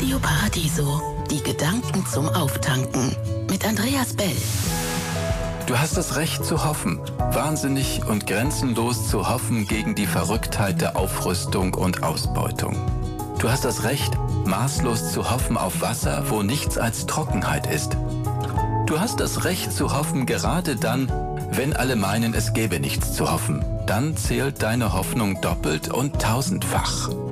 Radio Paradiso, die Gedanken zum Auftanken mit Andreas Bell. Du hast das Recht zu hoffen, wahnsinnig und grenzenlos zu hoffen gegen die Verrücktheit der Aufrüstung und Ausbeutung. Du hast das Recht, maßlos zu hoffen auf Wasser, wo nichts als Trockenheit ist. Du hast das Recht zu hoffen gerade dann, wenn alle meinen, es gäbe nichts zu hoffen. Dann zählt deine Hoffnung doppelt und tausendfach.